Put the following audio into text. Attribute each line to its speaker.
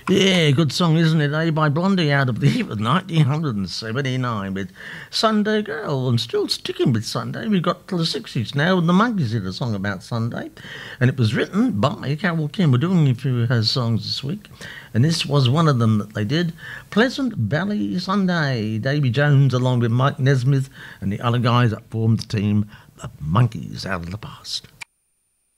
Speaker 1: Yeah, good song, isn't it? By Blondie out of the year of 1979 with Sunday Girl. And still sticking with Sunday. We've got to the 60s now, and the Monkees did a song about Sunday. And it was written by Carole King. We're doing a few of her songs this week. And this was one of them that they did. Pleasant Valley Sunday. Davy Jones along with Mike Nesmith and the other guys that formed the team, the Monkees out of the past.